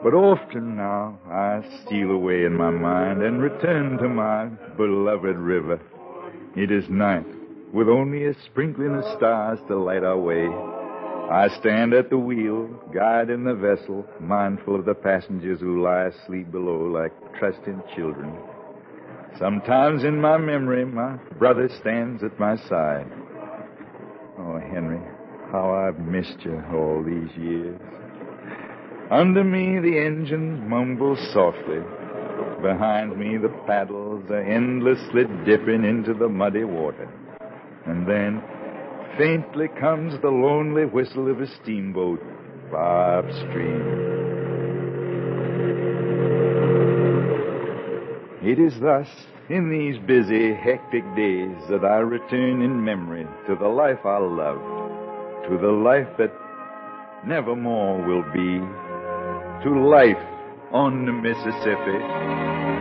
But often now I steal away in my mind and return to my beloved river. It is night, with only a sprinkling of stars to light our way. I stand at the wheel, guiding the vessel, mindful of the passengers who lie asleep below like trusting children. Sometimes in my memory, my brother stands at my side. Oh, Henry, how I've missed you all these years. Under me, the engines mumble softly. Behind me, the paddles are endlessly dipping into the muddy water. And then, faintly comes the lonely whistle of a steamboat far upstream. It is thus, in these busy, hectic days, that I return in memory to the life I loved, to the life that nevermore will be, to life on the Mississippi.